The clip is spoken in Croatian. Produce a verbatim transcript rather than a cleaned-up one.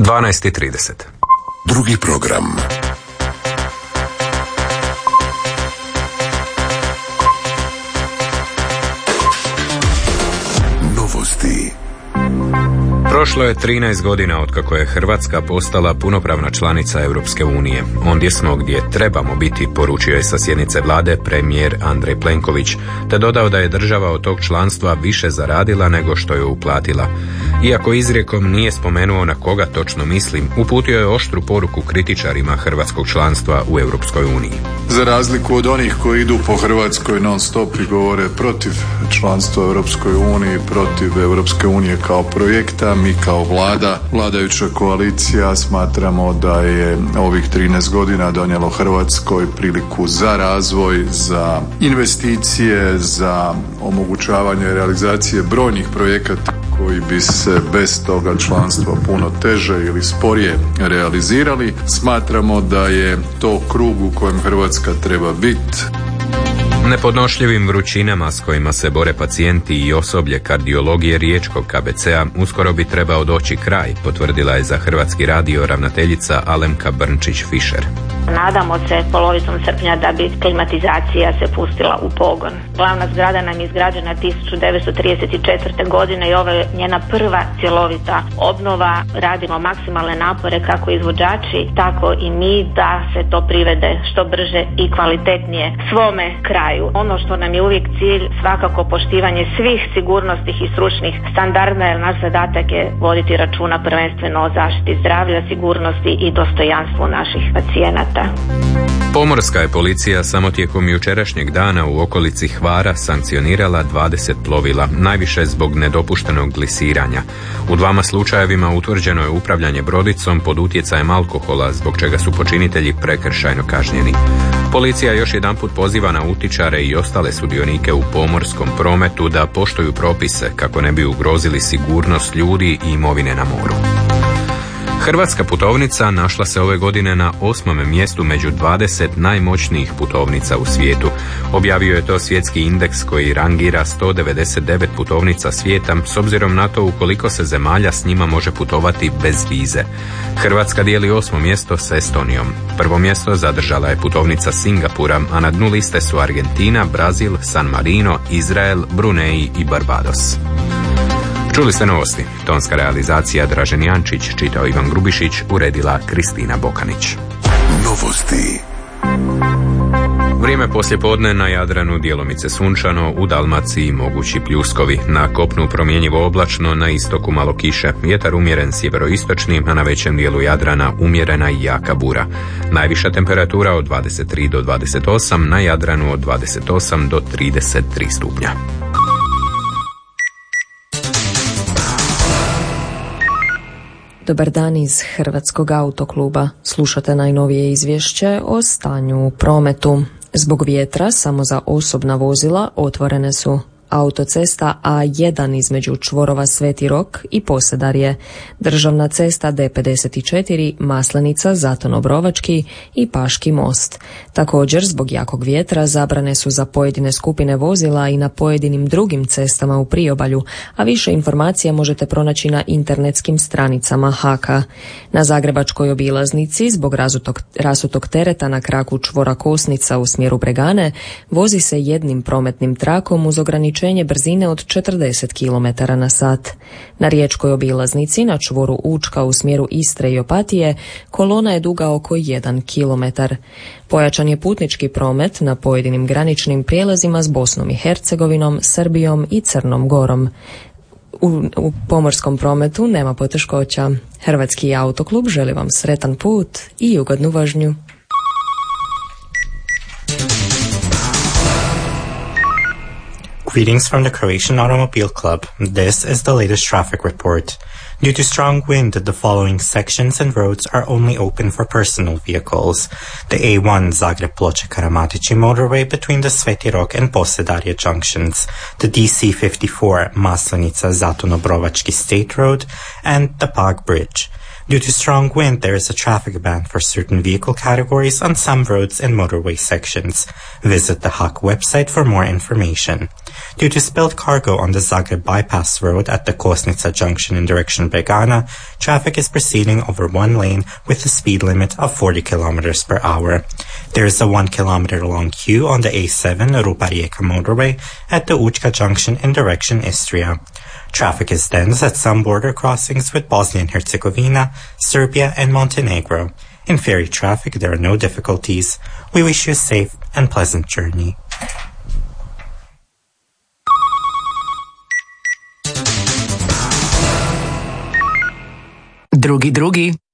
dvanaest i trideset. Drugi program. Novosti. Prošlo je trinaest godina otkako je Hrvatska postala punopravna članica Europske unije. Ondje smo gdje trebamo biti, poručio je sa sjednice vlade premijer Andrej Plenković, te dodao da je država od tog članstva više zaradila nego što je uplatila. Iako izrijekom nije spomenuo na koga točno mislim, uputio je oštru poruku kritičarima hrvatskog članstva u Europskoj uniji. Za razliku od onih koji idu po Hrvatskoj non stop i govore protiv članstva u Europskoj uniji, protiv Europske unije kao projekta, mi kao vlada, vladajuća koalicija smatramo da je ovih trinaest godina donijelo Hrvatskoj priliku za razvoj, za investicije, za omogućavanje realizacije brojnih projekata koji bi se bez toga članstva puno teže ili sporije realizirali. Smatramo da je to krug u kojem Hrvatska treba biti. Nepodnošljivim vrućinama s kojima se bore pacijenti i osoblje kardiologije riječkog K B C-a uskoro bi trebao doći kraj, potvrdila je za Hrvatski radio ravnateljica Alemka Brnčić-Fišer. Nadamo se polovicom srpnja da bi klimatizacija se pustila u pogon. Glavna zgrada nam je izgrađena tisuću devetsto trideset četvrte. godine i ovo je njena prva cjelovita obnova. Radimo maksimalne napore kako izvođači, tako i mi da se to privede što brže i kvalitetnije svome kraju. Ono što nam je uvijek cilj, svakako poštivanje svih sigurnosnih i stručnih standarda, jer naš zadatak je voditi računa prvenstveno o zaštiti zdravlja, sigurnosti i dostojanstvu naših pacijenata. Pomorska je policija samo tijekom jučerašnjeg dana u okolici Hvara sankcionirala dvadeset plovila, najviše zbog nedopuštenog glisiranja. U dvama slučajevima utvrđeno je upravljanje brodicom pod utjecajem alkohola, zbog čega su počinitelji prekršajno kažnjeni. Policija još jedanput poziva nautičare i ostale sudionike u pomorskom prometu da poštuju propise kako ne bi ugrozili sigurnost ljudi i imovine na moru. Hrvatska putovnica našla se ove godine na osmom mjestu među dvadeset najmoćnijih putovnica u svijetu. Objavio je to svjetski indeks koji rangira sto devedeset devet putovnica svijeta s obzirom na to u koliko se zemalja s njima može putovati bez vize. Hrvatska dijeli osmo mjesto s Estonijom. Prvo mjesto zadržala je putovnica Singapura, a na dnu liste su Argentina, Brazil, San Marino, Izrael, Brunei i Barbados. Čuli ste novosti. Tonska realizacija Dražen Jančić, čitao Ivan Grubišić, uredila Kristina Bokanić. Novosti. Vrijeme poslijepodne na Jadranu djelomice sunčano, u Dalmaciji mogući pljuskovi. Na kopnu promjenjivo oblačno, na istoku malo kiše. Vjetar umjeren sjeveroistočni, a na većem dijelu Jadrana umjerena i jaka bura. Najviša temperatura od dvadeset tri do dvadeset osam, na Jadranu od dvadeset osam do trideset tri stupnja. Dobar dan iz Hrvatskog autokluba. Slušate najnovije izvješće o stanju u prometu. Zbog vjetra samo za osobna vozila otvorene su autocesta A jedan između čvorova Sveti Rok i Posedarje, državna cesta D pedeset četiri Maslenica, Zaton Obrovački i Paški most. Također, zbog jakog vjetra zabrane su za pojedine skupine vozila i na pojedinim drugim cestama u priobalju, a više informacija možete pronaći na internetskim stranicama Haka. Na Zagrebačkoj obilaznici zbog razutog, rasutog tereta na kraku čvora Kosnica u smjeru Bregane vozi se jednim prometnim trakom uz ograničenje brzine od četrdeset kilometara na sat. Na riječkoj obilaznici na čvoru Učka u smjeru Istre i Opatije kolona je duga oko jedan kilometar. Pojačan je putnički promet na pojedinim graničnim prijelazima s Bosnom i Hercegovinom, Srbijom i Crnom Gorom. U, u pomorskom prometu nema poteškoća. Hrvatski autoklub želi vam sretan put i ugodnu vožnju. Greetings from the Croatian Automobile Club. This is the latest traffic report. Due to strong wind, the following sections and roads are only open for personal vehicles. The A one Zagreb-Ploče-Karamatići motorway between the Sveti Rok and Posedarje junctions, the D C fifty-four Maslenica-Zaton Obrovački State Road, and the Pag Bridge. Due to strong wind, there is a traffic ban for certain vehicle categories on some roads and motorway sections. Visit the H A C website for more information. Due to spilled cargo on the Zagreb bypass road at the Kosnica junction in direction Bregana, traffic is proceeding over one lane with a speed limit of forty kilometers per hour. There is a one kilometer long queue on the A seven Rupa-Rijeka motorway at the Učka junction in direction Istria. Traffic is dense at some border crossings with Bosnia and Herzegovina, Serbia, and Montenegro. In ferry traffic, there are no difficulties. We wish you a safe and pleasant journey. Drugi drugi.